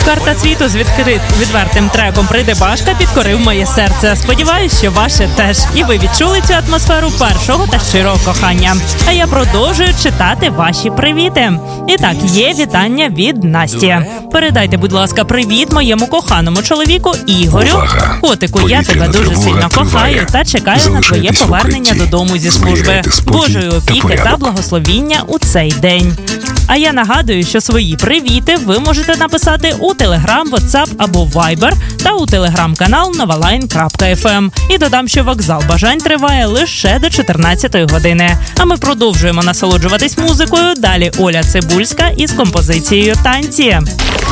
Карта світу з відвертим треком «Прийде Башка» підкорив моє серце. Сподіваюсь, що ваше теж. І ви відчули цю атмосферу першого та щирого кохання. А я продовжую читати ваші привіти. І так, є вітання від Насті. Передайте, будь ласка, привіт моєму коханому чоловіку Ігорю. Увага! Котику, я тебе дуже сильно кохаю та чекаю на твоє повернення додому зі служби. Божої опіки та благословіння у цей день. А я нагадую, що свої привіти ви можете написати у Telegram, WhatsApp або Viber та у телеграм-канал novaline.fm. І додам, що вокзал бажань триває лише до 14 години. А ми продовжуємо насолоджуватись музикою. Далі Оля Цибульська із композицією «Танці».